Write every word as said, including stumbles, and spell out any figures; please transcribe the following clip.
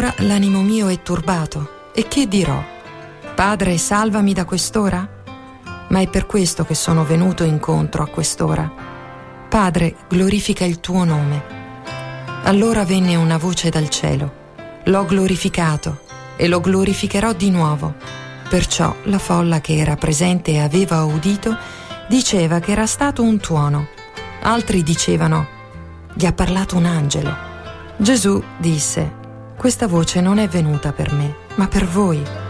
Ora l'animo mio è turbato, e che dirò? Padre, salvami da quest'ora? Ma è per questo che sono venuto incontro a quest'ora. Padre, glorifica il tuo nome. Allora venne una voce dal cielo. L'ho glorificato e lo glorificherò di nuovo. Perciò la folla che era presente e aveva udito diceva che era stato un tuono. Altri dicevano: gli ha parlato un angelo. Gesù disse: questa voce non è venuta per me, ma per voi.